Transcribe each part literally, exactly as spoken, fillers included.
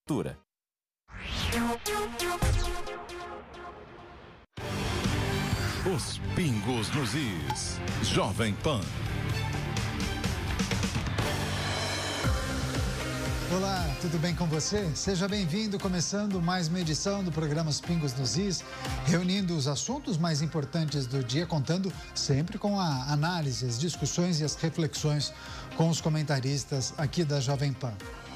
Cultura. Os pingos nos is. Jovem Pan. Olá, tudo bem com você? Seja bem-vindo, começando mais uma edição do programa Os Pingos nos Is, reunindo os assuntos mais importantes do dia, contando sempre com a análise, as discussões e as reflexões com os comentaristas aqui da Jovem Pan.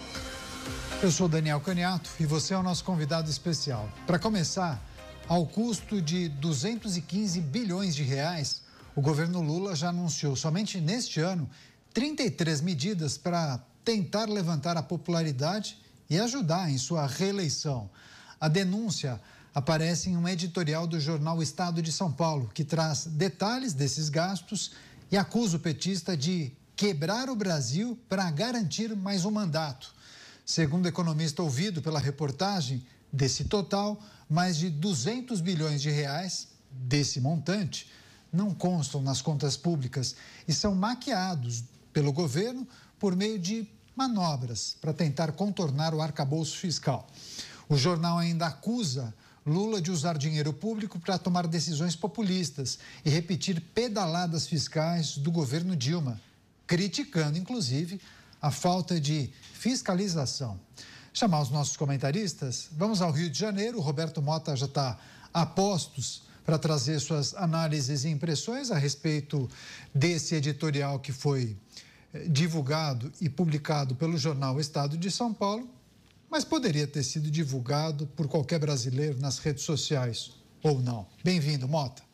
Eu sou Daniel Caniato e você é o nosso convidado especial. Para começar, ao custo de duzentos e quinze bilhões de reais, o governo Lula já anunciou somente neste ano trinta e três medidas para tentar levantar a popularidade e ajudar em sua reeleição. A denúncia aparece em um editorial do jornal Estado de São Paulo, que traz detalhes desses gastos e acusa o petista de quebrar o Brasil para garantir mais um mandato. Segundo o economista ouvido pela reportagem, desse total, mais de duzentos bilhões de reais desse montante não constam nas contas públicas e são maquiados pelo governo por meio de manobras para tentar contornar o arcabouço fiscal. O jornal ainda acusa Lula de usar dinheiro público para tomar decisões populistas e repetir pedaladas fiscais do governo Dilma, criticando, inclusive, a falta de fiscalização. Chamar os nossos comentaristas, vamos ao Rio de Janeiro. O Roberto Mota já está a postos para trazer suas análises e impressões a respeito desse editorial que foi divulgado e publicado pelo jornal Estado de São Paulo, mas poderia ter sido divulgado por qualquer brasileiro nas redes sociais, ou não. Bem-vindo, Mota.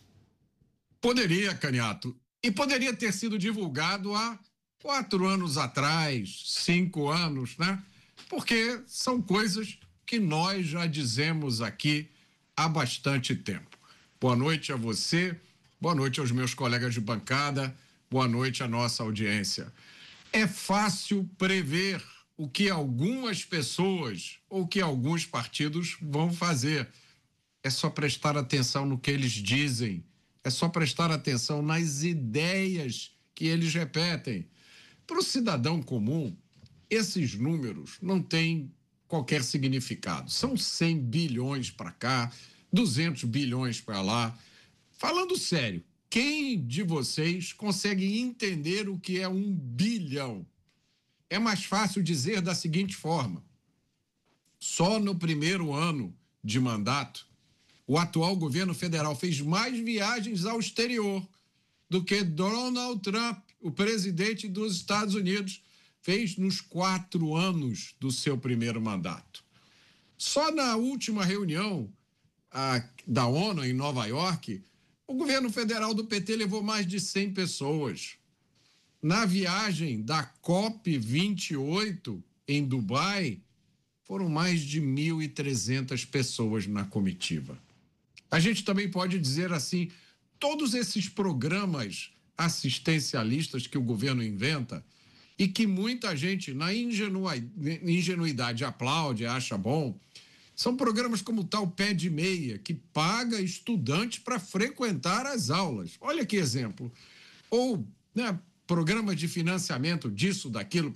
Poderia, Caniato, e poderia ter sido divulgado há quatro anos atrás, cinco anos, né? Porque são coisas que nós já dizemos aqui há bastante tempo. Boa noite a você, boa noite aos meus colegas de bancada, boa noite à nossa audiência. É fácil prever o que algumas pessoas ou que alguns partidos vão fazer. É só prestar atenção no que eles dizem, é só prestar atenção nas ideias que eles repetem. Para o cidadão comum, esses números não têm qualquer significado. São cem bilhões para cá, duzentos bilhões para lá. Falando sério, quem de vocês consegue entender o que é um bilhão? É mais fácil dizer da seguinte forma: só no primeiro ano de mandato, o atual governo federal fez mais viagens ao exterior do que Donald Trump, o presidente dos Estados Unidos, fez nos quatro anos do seu primeiro mandato. Só na última reunião a, da ONU em Nova York, o governo federal do P T levou mais de cem pessoas. Na viagem da COP vinte e oito em Dubai, foram mais de mil e trezentas pessoas na comitiva. A gente também pode dizer assim, todos esses programas assistencialistas que o governo inventa e que muita gente, na ingenuidade, aplaude, acha bom, são programas como o tal Pé de Meia, que paga estudante para frequentar as aulas. Olha que exemplo. Ou, né, programas de financiamento disso, daquilo,